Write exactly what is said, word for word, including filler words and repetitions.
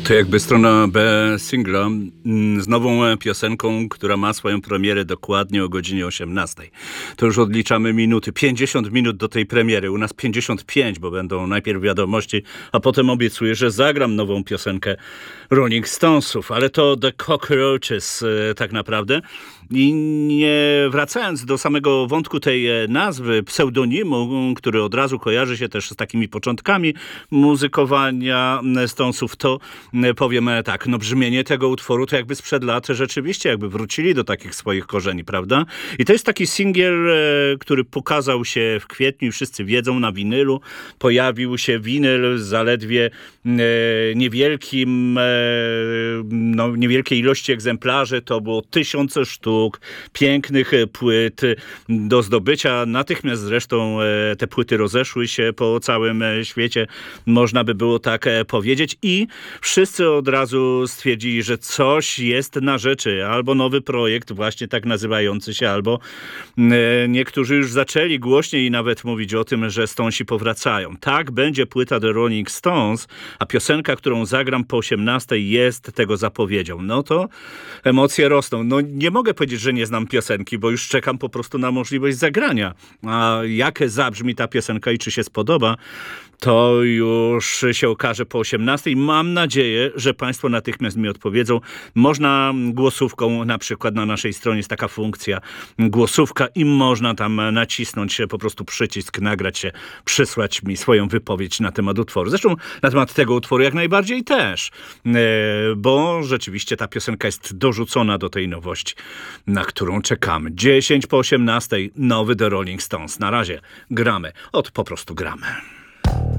To jakby strona B singla z nową piosenką, która ma swoją premierę dokładnie o godzinie osiemnastej. To już odliczamy minuty, pięćdziesiąt minut do tej premiery. U nas pięćdziesiąt pięć, bo będą najpierw wiadomości, a potem obiecuję, że zagram nową piosenkę Rolling Stonesów, ale to The Cockroaches tak naprawdę. I nie wracając do samego wątku tej nazwy, pseudonimu, który od razu kojarzy się też z takimi początkami muzykowania Stonesów, to powiem tak, no brzmienie tego utworu to jakby sprzed lat rzeczywiście jakby wrócili do takich swoich korzeni, prawda? I to jest taki singiel, który pokazał się w kwietniu i wszyscy wiedzą, na winylu. Pojawił się winyl zaledwie niewielkim, no niewielkiej ilości egzemplarzy, to było tysiące sztuk pięknych płyt do zdobycia. Natychmiast zresztą te płyty rozeszły się po całym świecie, można by było tak powiedzieć, i wszyscy od razu stwierdzili, że coś jest na rzeczy, albo nowy projekt właśnie tak nazywający się, albo niektórzy już zaczęli głośniej nawet mówić o tym, że Stonesi powracają. Tak, będzie płyta The Rolling Stones, a piosenka, którą zagram po osiemnastej, jest tego zapowiedzią. No to emocje rosną. No nie mogę powiedzieć, że nie znam piosenki, bo już czekam po prostu na możliwość zagrania. A jak zabrzmi ta piosenka i czy się spodoba, to już się okaże po osiemnastej. Mam nadzieję, że państwo natychmiast mi odpowiedzą. Można głosówką, na przykład na naszej stronie jest taka funkcja głosówka i można tam nacisnąć po prostu przycisk, nagrać się, przysłać mi swoją wypowiedź na temat utworu. Zresztą na temat tego utworu jak najbardziej też, bo rzeczywiście ta piosenka jest dorzucona do tej nowości, na którą czekamy. dziesięć po osiemnastej, nowy The Rolling Stones. Na razie gramy. Od po prostu gramy.